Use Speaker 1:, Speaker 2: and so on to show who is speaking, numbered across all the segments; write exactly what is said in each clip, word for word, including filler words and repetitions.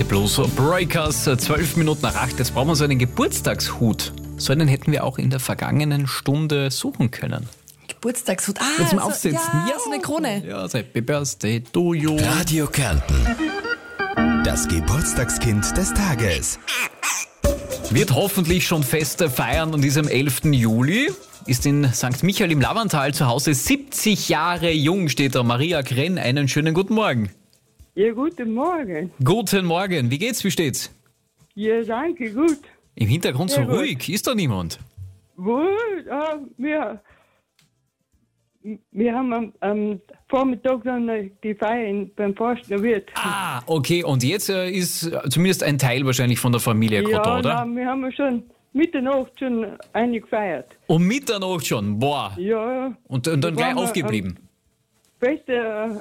Speaker 1: Die Blues Breakers, zwölf Minuten nach acht. Jetzt brauchen wir so einen Geburtstagshut. So einen hätten wir auch in der vergangenen Stunde suchen können.
Speaker 2: Geburtstagshut. Ah,
Speaker 1: Zum
Speaker 2: so,
Speaker 1: Aufsetzen.
Speaker 2: Ja, ja, so eine Krone.
Speaker 1: Ja, so Happy Birthday to you.
Speaker 3: Radio Kärnten. Das Geburtstagskind des Tages.
Speaker 1: Wird hoffentlich schon Feste feiern und ist am elften Juli. Ist in Sankt Michael im Lavantal zu Hause. siebzig Jahre jung steht da. Maria Krenn, einen schönen guten Morgen.
Speaker 4: Ja, guten Morgen.
Speaker 1: Guten Morgen. Wie geht's? Wie steht's?
Speaker 4: Ja, danke, gut.
Speaker 1: Im Hintergrund so
Speaker 4: Sehr gut.
Speaker 1: ruhig. Ist da niemand?
Speaker 4: Gut, ah, wir, wir haben am, am Vormittag dann die Feier in, beim Forstner Wirt.
Speaker 1: Ah, okay. Und jetzt äh, ist zumindest ein Teil wahrscheinlich von der Familie gerade da,
Speaker 4: Ja,
Speaker 1: oder?
Speaker 4: na, wir haben schon Mitternacht schon eine gefeiert.
Speaker 1: Um Mitternacht schon. Boah.
Speaker 4: Ja, ja.
Speaker 1: Und, und dann
Speaker 4: Da
Speaker 1: gleich
Speaker 4: waren wir
Speaker 1: aufgeblieben.
Speaker 4: Feste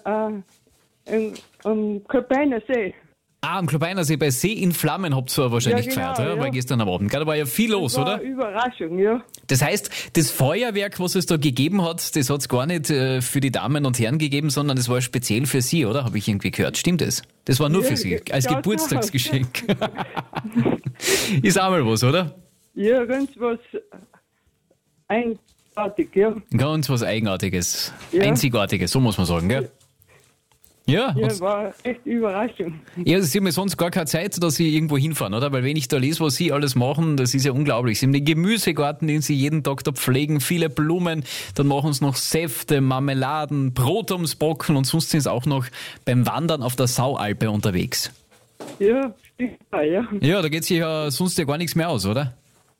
Speaker 4: äh, äh, am Körpeiner See.
Speaker 1: Ah, am Klobeiner See bei See in Flammen habt ihr wahrscheinlich
Speaker 4: Ja, genau,
Speaker 1: gefeiert, oder?
Speaker 4: ja.
Speaker 1: Weil gestern am Abend. Gell? Da war ja viel los,
Speaker 4: War
Speaker 1: oder?
Speaker 4: eine Überraschung, ja.
Speaker 1: Das heißt, das Feuerwerk, was es da gegeben hat, das hat es gar nicht äh, für die Damen und Herren gegeben, sondern das war speziell für Sie, oder? Habe ich irgendwie gehört. Stimmt das? Das war nur
Speaker 4: Ja,
Speaker 1: für Sie,
Speaker 4: ja,
Speaker 1: als
Speaker 4: ja,
Speaker 1: Geburtstagsgeschenk. Ist auch mal was, oder?
Speaker 4: Ja, ganz was einartig, ja.
Speaker 1: Ganz was Eigenartiges,
Speaker 4: Ja.
Speaker 1: Einzigartiges, so muss man sagen, gell? Ja,
Speaker 4: Ja,
Speaker 1: und,
Speaker 4: war echt Überraschung.
Speaker 1: ja, Sie haben ja sonst gar keine Zeit, dass Sie irgendwo hinfahren, oder? Weil wenn ich da lese, was Sie alles machen, das ist ja unglaublich. Sie haben den Gemüsegarten, den Sie jeden Tag da pflegen, viele Blumen, dann machen Sie noch Säfte, Marmeladen, Brot ums Backen und sonst sind Sie auch noch beim Wandern auf der Saualpe unterwegs.
Speaker 4: Ja, stimmt, ja.
Speaker 1: Ja, da geht sich ja sonst ja gar nichts mehr aus, oder?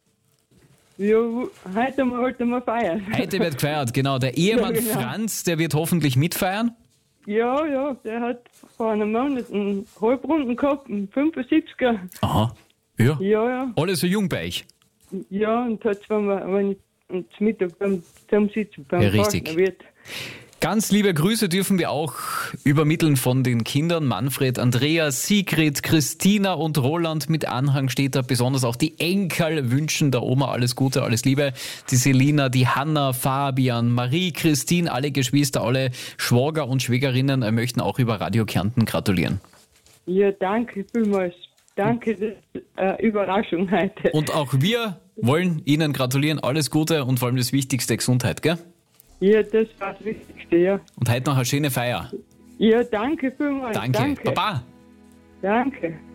Speaker 4: Ja, heute mal, heute mal feiern.
Speaker 1: Heute wird gefeiert, genau. Der Ehemann
Speaker 4: Ja, genau.
Speaker 1: Franz, der wird hoffentlich mitfeiern.
Speaker 4: Ja, ja, der hat vor einem Monat einen Halbrunden gehabt, einen fünfundsiebziger.
Speaker 1: Aha. Ja.
Speaker 4: Ja, ja,
Speaker 1: Alle so jung bei euch.
Speaker 4: ja, und hat zwar mal, wenn ich zum Mittag beim Zusammensitzen beim
Speaker 1: Ja, richtig.
Speaker 4: Partner wird.
Speaker 1: Ganz liebe Grüße dürfen wir auch übermitteln von den Kindern. Manfred, Andrea, Sigrid, Christina und Roland mit Anhang steht da. Besonders auch die Enkel wünschen der Oma alles Gute, alles Liebe. Die Selina, die Hanna, Fabian, Marie, Christine, alle Geschwister, alle Schwager und Schwägerinnen äh, möchten auch über Radio Kärnten gratulieren.
Speaker 4: Ja, danke vielmals. Danke, das ist eine Überraschung heute.
Speaker 1: Und auch wir wollen Ihnen gratulieren. Alles Gute und vor allem das Wichtigste, Gesundheit, gell?
Speaker 4: Ja, das war das Wichtigste, ja.
Speaker 1: Und heute noch eine schöne Feier.
Speaker 4: Ja, danke vielmals.
Speaker 1: Danke.
Speaker 4: Danke.
Speaker 1: Baba.
Speaker 4: Danke.